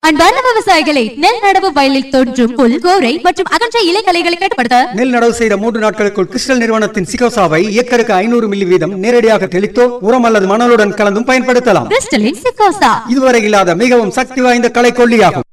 அன்பார்ந்த விவசாயிகளை, நெல் நடவு வயலில் தோன்றும் புல், கோரை மற்றும் அகன்ற இலைகளைகளை கட்டுப்படுத்த நெல் நடவு செய்த 3 நாட்களுக்குள் கிறிஸ்டல் நிறுவனத்தின் சிகோசாவை ஏக்கருக்கு 500 மில்லி வீதம் நேரடியாக தெளித்தோ உரம் அல்லது மணலுடன் கலந்தும் பயன்படுத்தலாம். கிறிஸ்டலின் சிகோசா இதுவரை இல்லாத மிகவும் சக்தி வாய்ந்த களைக்கொல்லியாகும்.